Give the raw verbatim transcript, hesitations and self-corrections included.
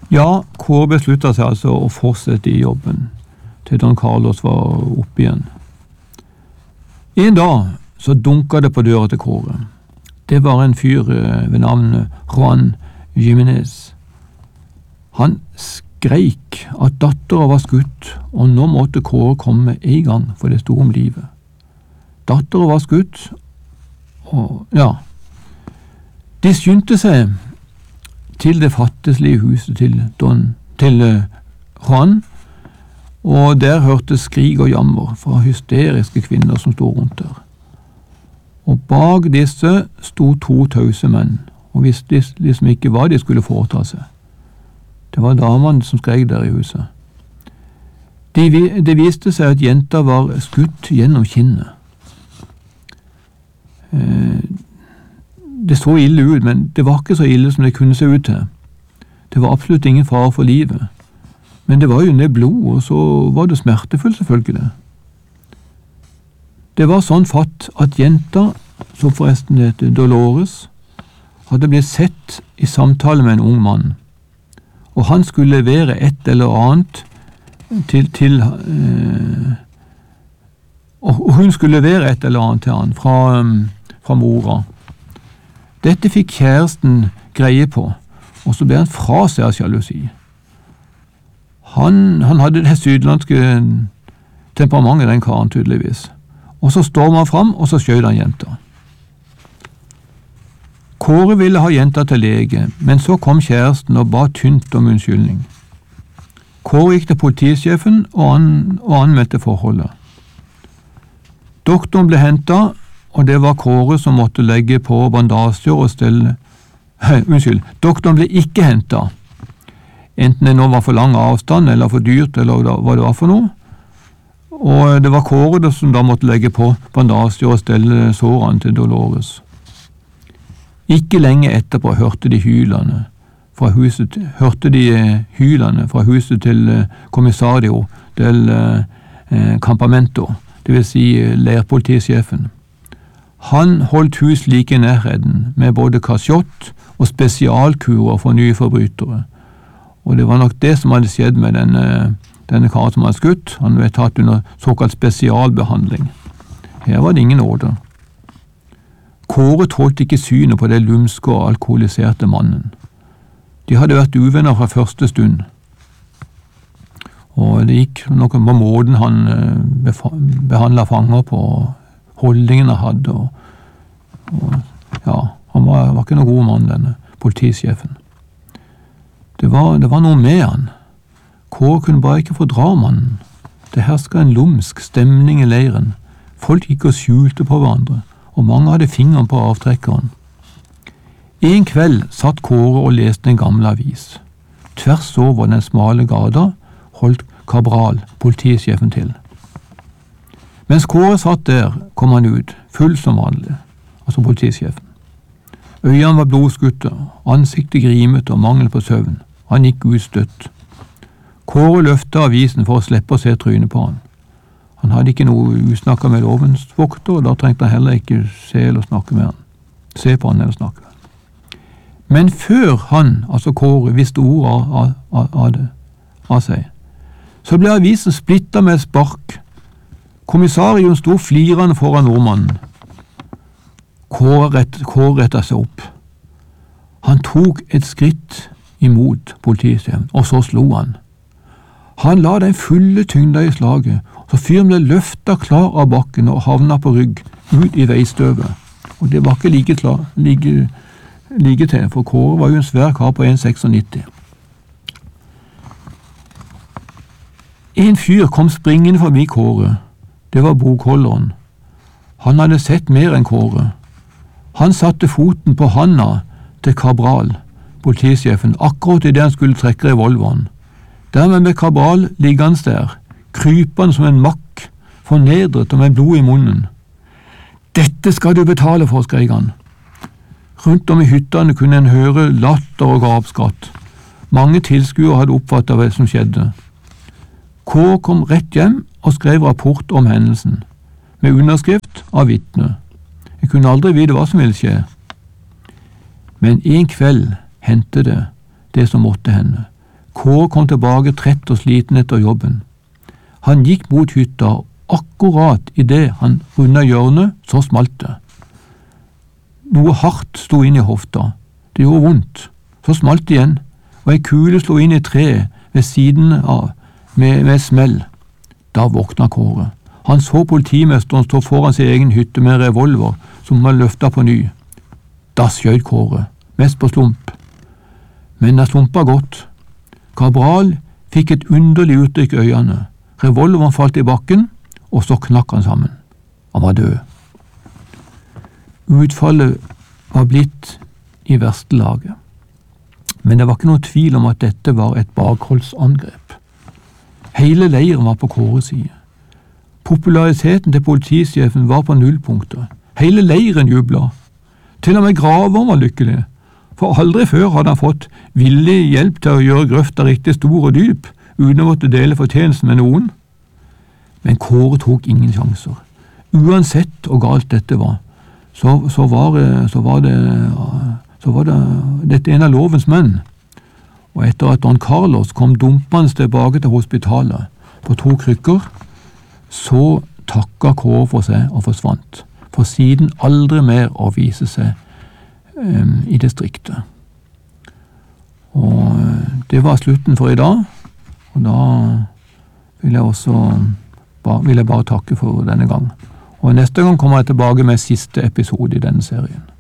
Ja, Kåre besluttet seg altså å fortsette i jobben til Don Carlos var oppe igjen. En dag så dunket det på døra til Kåre. Det var en fyr ved navn Juan Jimenez. Han skreik at datteren var skutt, og nå måtte Kåre komme en gang, for det sto om livet. Datteren var skutt, og ja. De skyndte seg til det fattigslige huset til, Don, til Juan, og der hørte skrig og jammer fra hysteriske kvinner som stod rundt der. Og bak disse sto to tause menn, og visste liksom ikke hva de skulle foreta seg. Det var damene som skrek der i huset. De, det viste seg at jenta var skutt gjennom kinnet. Det så ille ut, men det var ikke så ille som det kunne se ut til. Det var absolutt ingen fare for livet. Men det var jo ned blod, og så var det smertefullt selvfølgelig. Det var sånn fatt at jenta, som forresten heter Dolores, hadde blitt sett i samtale med en ung mann, og han skulle levere et eller annet til, til eh, og hun skulle levere et eller annet til han fra, fra mora. Dette fikk kjæresten greie på, og så ble han fra seg av sjalusi. Han, han hadde det sydlandske temperamentet, den karen tydeligvis. Og så stormet han fram, og så skjøt han jenta. Kåre ville ha jenta til lege, men så kom kjæresten og ba tynt om unnskyldning. Kåre gikk til politisjefen og, an, og anmeldte forholdet. Doktoren ble hentet, og det var Kåre som måtte legge på bandasjer og stelle... Hei, unnskyld, doktoren ble ikke hentet. Enten det nå var for lang avstand, eller for dyrt, eller hva det var for noe. Og det var Kåre som da måtte legge på bandasjer og stelle sårene til Dolores. Ikke lenge etterpå hørte de hylene fra huset, hørte de hylene fra huset til kommissario del eh, Campamento, det vil si leirpolitisjefen. Han holdt hus like i nærheten med både kasjott og spesialkurer for nye forbrytere. Og det var nok det som hadde skjedd med denne, denne karen som hadde skutt. Han ble tatt under såkalt spesialbehandling. Her var det ingen nåde. Kåre tålte ikke synet på det lumske og alkoholiserte mannen. De hadde vært uvenner fra første stund. Og det gikk nok på måten han behandlet fanger på, holdningen han hadde. Og, og, ja, han var, var ikke noen god mann, denne politisjefen. Det var, det var noe med han. Kåre kunne bare ikke fordra mannen. Det hersket en lumsk stemning i leiren. Folk gikk og skjulte på hverandre, og mange hadde fingeren på avtrekkeren. En kveld satt Kåre og leste en gammel avis. Tvers over den smale gata holdt Cabral, politisjefen, til. Mens Kåre satt der, kom han ut, full som vanlig, altså politisjefen. Øynene var blodskutte, ansiktet grimet og mangel på søvn. Han gikk utstøtt. Kåre løftet avisen for å slippe å se trynet på han. Han hadde ikke noe usnakket med lovens vokter, og da trengte han heller ikke se eller snakke med han. Se på han eller snakke med han. Men før han, altså Kåre, visste ordet av, av, av, det, av seg, så ble avisen splittet med et spark. Kommissarien sto flirende foran nordmannen. Kåre, rett, Kåre rettet seg opp. Han tok et skritt imot politisjefen, og så slo han. Han la den fulle tyngda i slaget, så fyren ble løftet klar av bakken og havnet på rygg, ut i veistøvet. Og det var ikke like, klar, like, like til, for Kåre var jo en svær kar på en komma nittien seks. En fyr kom springende forbi Kåre. Det var bokholderen. Han hadde sett mer enn Kåre. Han satte foten på handa til Cabral, politisjefen, akkurat i det han skulle trekke revolveren. Dermed ble Cabral liggende der, krypende som en makk, fornedret og med blod i munnen. «Dette skal du betale for», skrek han. Rundt om i hyttene kunne en høre latter og gapskatt. Mange tilskuere hadde oppfattet hva som skjedde. Kåre kom rett hjem og skrev rapport om hendelsen, med underskrift av vitne. Jeg kunne aldri vite hva som ville skje. Men en kveld hendte det det som måtte hende. Kåre kom tilbake trett og sliten etter jobben. Han gikk mot hytta, akkurat i det han rundet hjørnet, så smalt det. Noe hardt sto inn i hofta. Det gjorde vondt. Så smalt det igjen, og ei kule slo inn i treet ved siden av med, med smell. Da våkna Kåre. Han så politimesteren stå foran sin egen hytte med en revolver som var løfta på ny. Da skjøt Kåre, mest på slump. Men det slumpa godt. Cabral fikk et underlig uttrykk i øynene. Revolveren falt i bakken, og så knakk han sammen. Han var død. Utfallet var blitt i verste laget. Men det var ikke noe tvil om at dette var et bakholdsangrep. Hele leiren var på Kåres side. Populariteten til politisjefen var på nullpunkter. Hele leiren jubla. Til og med Graveren var lykkelig, for aldri før hadde han fått villig hjelp til å gjøre grøfta riktig stor og dyp, uten å måtte dele fortjenesten med noen. Men Kåre tok ingen sjanser. Uansett hvor galt dette var, så, så, var, så, var, det, så var det dette en av lovens menn. Og etter at Don Carlos kom dumpende tilbake til hospitalet på to krykker, så takket Kåre for seg og forsvant, for siden aldri mer å vise seg um, i distriktet. Og det var slutten for i dag, og da vil jeg også bare, vil jeg bare takke for denne gang. Og neste gang kommer jeg tilbake med siste episode i denne serien.